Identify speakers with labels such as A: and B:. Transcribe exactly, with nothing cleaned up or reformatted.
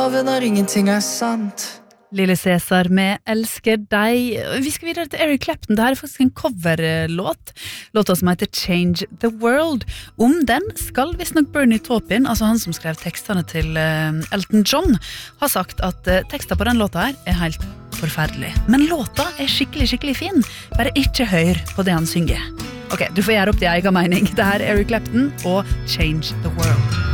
A: grave når ingenting er sant.
B: Lille Cæsar med Elsker deg. Vi skal videre til Eric Clapton. Det her er faktisk en coverlåt. Låta som heter Change the World. Om den skal visst nok Bernie Taupin, altså han som skrev tekstene til Elton John, har sagt at tekster på den låta her er helt forferdelig. Men låta er skikkelig, skikkelig fin. Bare ikke hør på det han synger. Ok, du får gjøre opp din egen mening. Det her er Eric Clapton og Change the World.